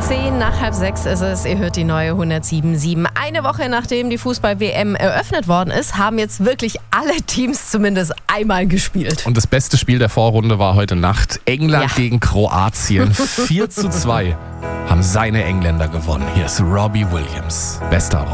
5:10 ist es. Ihr hört die neue 107.7. Eine Woche nachdem die Fußball-WM eröffnet worden ist, haben jetzt wirklich alle Teams zumindest einmal gespielt. Und das beste Spiel der Vorrunde war heute Nacht. England gegen Kroatien. 4:2 haben seine Engländer gewonnen. Hier ist Robbie Williams. Bester